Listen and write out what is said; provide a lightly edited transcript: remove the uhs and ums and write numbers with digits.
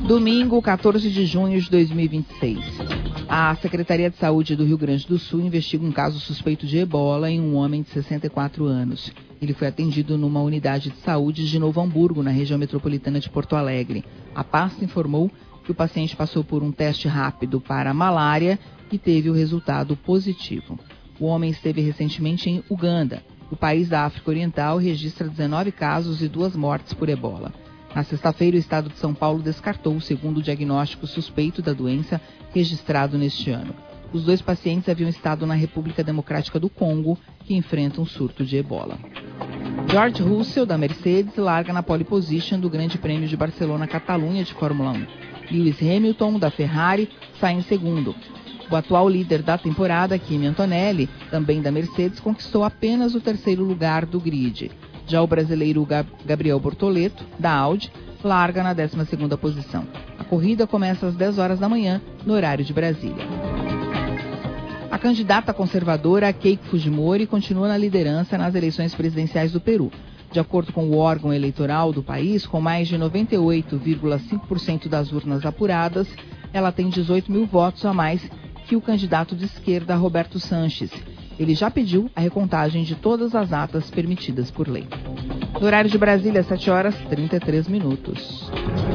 Domingo, 14 de junho de 2026. A Secretaria de Saúde do Rio Grande do Sul investiga um caso suspeito de ebola em um homem de 64 anos. Ele foi atendido numa unidade de saúde de Novo Hamburgo, na região metropolitana de Porto Alegre. A pasta informou que o paciente passou por um teste rápido para a malária e teve o resultado positivo. O homem esteve recentemente em Uganda. O país da África Oriental registra 19 casos e 2 mortes por ebola. Na sexta-feira, o estado de São Paulo descartou o segundo diagnóstico suspeito da doença registrado neste ano. Os 2 pacientes haviam estado na República Democrática do Congo, que enfrenta um surto de ebola. George Russell, da Mercedes, larga na pole position do Grande Prêmio de Barcelona-Catalunha de Fórmula 1. Lewis Hamilton, da Ferrari, sai em segundo. O atual líder da temporada, Kimi Antonelli, também da Mercedes, conquistou apenas o 3º lugar do grid. Já o brasileiro Gabriel Bortoleto, da Audi, larga na 12ª posição. A corrida começa às 10 horas da manhã, no horário de Brasília. A candidata conservadora Keiko Fujimori continua na liderança nas eleições presidenciais do Peru. De acordo com o órgão eleitoral do país, com mais de 98,5% das urnas apuradas, ela tem 18 mil votos a mais que o candidato de esquerda Roberto Sanches. Ele já pediu a recontagem de todas as atas permitidas por lei. No horário de Brasília, 7 horas 33 minutos.